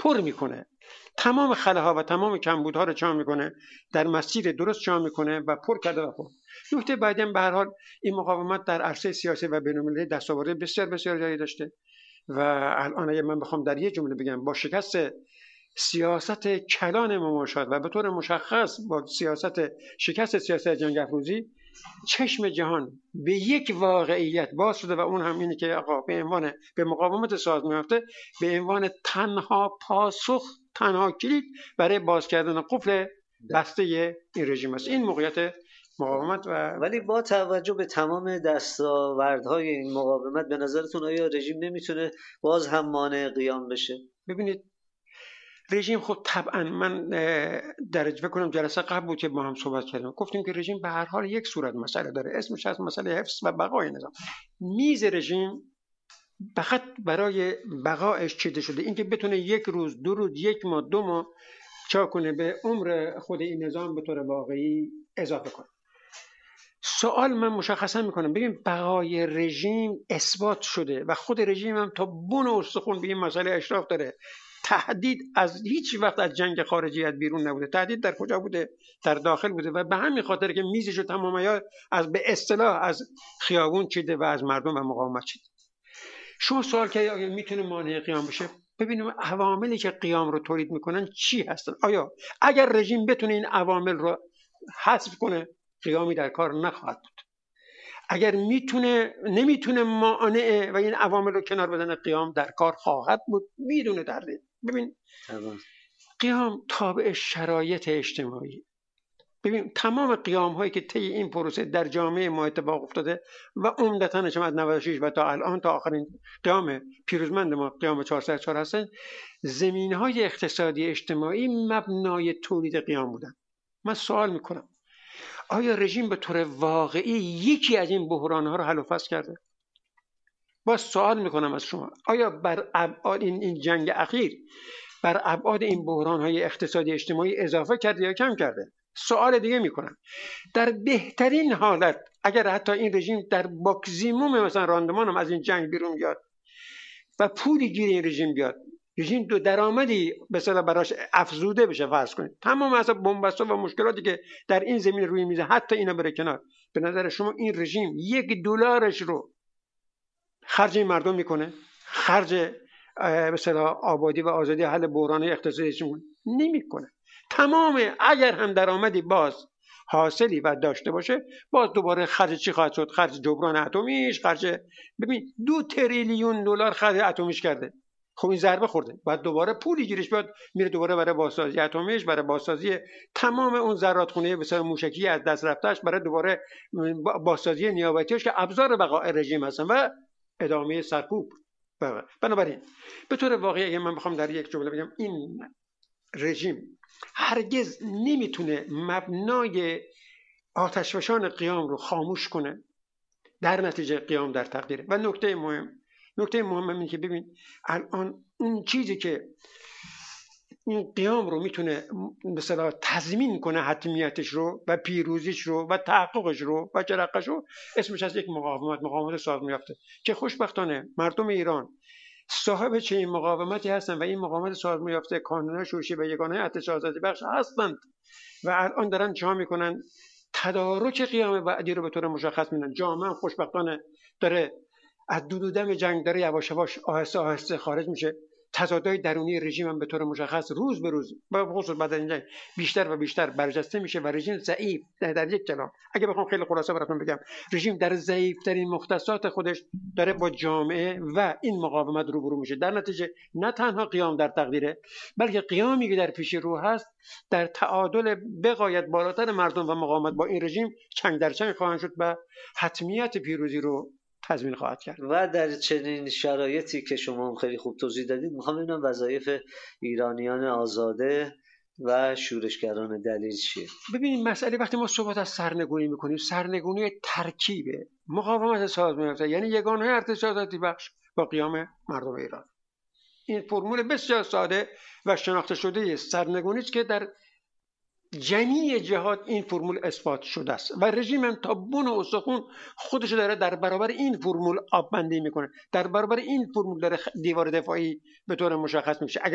پر میکنه، تمام خلاها و تمام کمبودها رو جمع میکنه، در مسیر درست جمع میکنه و پر کرده و پر. نکته بعدی هم به هر حال این مقاومت در عرصه سیاسی و بین‌المللی دستاورد بسیار بسیار جایی داشته و الان اگه من بخوام در یک جمله بگم، با شکست سیاست کلان مماشات و به طور مشخص با شکست سیاست جنگ افروزی، چشم جهان به یک واقعیت باز شده و اون هم اینه که آقا به مقاومت سازمان یافته به عنوان تنها پاسخ، تنها کلید برای باز کردن قفل بسته این رژیم است. این موقعیت مقاومت. ولی با توجه به تمام دستاوردهای این مقاومت، به نظرتون آیا رژیم نمیتونه باز هم مانع قیام بشه؟ ببینید رژیم، خب طبعا من فکر کنم جلسه قبل بود که با هم صحبت کردیم، گفتیم که رژیم به هر حال یک صورت مسئله داره، اسمش از مسئله حفظ و بقای نظام. میز رژیم فقط برای بقایش چیده شده، اینکه بتونه یک روز، 2 روز، 1 ماه، 2 ماه چا کنه به عمر خود این نظام به طور واقعی اضافه کنه. سوال من مشخصا میکنم، ببین بقای رژیم اثبات شده و خود رژیم هم تا بن استخون به این مسئله اشراف داره. تهدید از هیچ وقت از جنگ خارجی از بیرون نبوده، تهدید در کجا بوده؟ در داخل بوده و به همین خاطر که میزشو تمامیت از به اصطلاح از خیابون چیده و از مردم و مقاومت چیده. شما سوال که آیا میتونه مانع قیام بشه؟ ببینیم عواملی که قیام رو تولید میکنن چی هستن. آیا اگر رژیم بتونه این عوامل رو حذف کنه، قیامی در کار نخواهد بود. اگر نمیتونه مانع و این عوامل رو کنار بدن، قیام در کار خواهد بود بدون تردید. ببین قیام تابع شرایط اجتماعی. ببین تمام قیام هایی که طی این پروسه در جامعه ما اتفاق افتاده و عمدتاً از 96 و تا الان، تا آخرین قیام پیروزمند ما، قیام 404 هستن، زمین های اقتصادی اجتماعی مبنای تولید قیام بودن. من سوال میکنم آیا رژیم به طور واقعی یکی از این بحران ها رو حل و فصل کرده؟ باز سوال میکنم از شما، آیا بر ابعاد این جنگ اخیر بر ابعاد این بحران های اقتصادی اجتماعی اضافه کرده یا کم کرده؟ سوال دیگه میکنم، در بهترین حالت اگر حتی این رژیم در ماکسیموم مثلا راندمان هم از این جنگ بیرون بیاد و پولی گیر این رژیم بیاد، رژیم دو درآمدی به اصطلاح براش افزوده بشه، فرض کنید تمام اصلا بنبستا و مشکلاتی که در این زمین روی میزه حتی اینا بره کنار، به نظر شما این رژیم $1 رو خرج این مردم میکنه؟ خرج به اصطلاح آبادی و آزادی حل بحران اقتصادیشون نمیکنه. تمام اگر هم درآمدی باز حاصلی و داشته باشه، باز دوباره خرج چی خواهد شد؟ خرج جبران اتمیش، ببین $2 تریلیون خرج اتمیش کرده. خب این ضربه خورده، بعد دوباره پولی گیرش بیاد، میره دوباره برای بازسازی اتمیش، برای بازسازی تمام اون ذراتخونه به موشکی از دست رفتهش، برای دوباره بازسازی نیابتیش که ابزار بقای رژیم هستن و ادامه سرکوب. بنابراین به طور واقعی اگه من بخوام در یک جمله بگم، این رژیم هرگز نمیتونه مبنای آتشفشان قیام رو خاموش کنه، در نتیجه قیام در تقدیره. و نکته مهم اینه که ببین الان اون چیزی که این قیام رو میتونه مثلا تضمین کنه حتمیتش رو و پیروزیش رو و تحققش رو و جرقش رو، اسمش از یک مقاومت سازمان یافته که خوشبختانه مردم ایران صاحب چنین مقاومتی هستن و این مقاومت سازمان یافته کانون‌های شورشی و یگانه ارتش آزادی بخش هستند و الان دارن جا میکنن تدارک قیام بعدی رو به طور مشخص میدن. جامعه خوشبختانه داره از دودم جنگ داره یواش یواش آهسته آهسته خارج میشه. تضادهای درونی رژیم هم به طور مشخص روز به روز با خصوص بعد از این جنگ بیشتر و بیشتر برجسته میشه و رژیم ضعیف، در یک کلام اگه بخوام خیلی خلاصه براتون بگم، رژیم در ضعیف‌ترین مختصات خودش داره با جامعه و این مقاومت روبرو میشه. در نتیجه نه تنها قیام در تقدیره، بلکه قیامی که در پیش رو هست در تعادل بغایت بالاتر مردم و مقاومت با این رژیم چنگ در چنگ خواهند شد و حتمیت پیروزی رو تضمین خواهد کرد. و در چنین شرایطی که شما هم خیلی خوب توضیح دادید، میخوام ببینم وظایف ایرانیان آزاده و شورشگران دلیل چیه؟ ببینید مسئله وقتی ما صحبت از سرنگونی میکنیم، سرنگونی ترکیبه مقاومت سازمان یافته، یعنی یگانه ارتش آزادی بخش با قیام مردم ایران. این فرمول بسیار ساده و شناخته شده سرنگونی است که در جمیع جهات این فرمول اثبات شده است و رژیم هم تا بن استخون خودش داره در برابر این فرمول آب بندی میکنه، در برابر این فرمول داره دیوار دفاعی به طور مشخص میشه.